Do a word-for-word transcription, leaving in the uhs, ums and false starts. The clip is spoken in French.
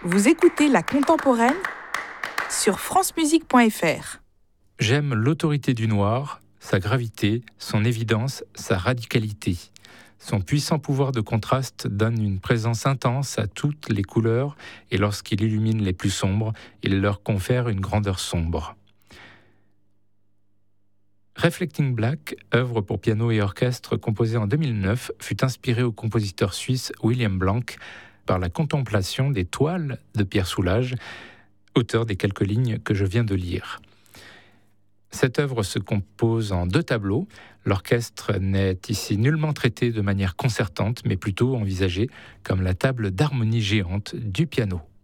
Vous écoutez La Contemporaine sur francemusique point f r. J'aime l'autorité du noir, sa gravité, son évidence, sa radicalité. Son puissant pouvoir de contraste donne une présence intense à toutes les couleurs et lorsqu'il illumine les plus sombres, il leur confère une grandeur sombre. Reflecting Black, œuvre pour piano et orchestre composée en deux mille neuf, fut inspirée au compositeur suisse William Blanc par la contemplation des toiles de Pierre Soulages, auteur des quelques lignes que je viens de lire. Cette œuvre se compose en deux tableaux. L'orchestre n'est ici nullement traité de manière concertante, mais plutôt envisagé comme la table d'harmonie géante du piano.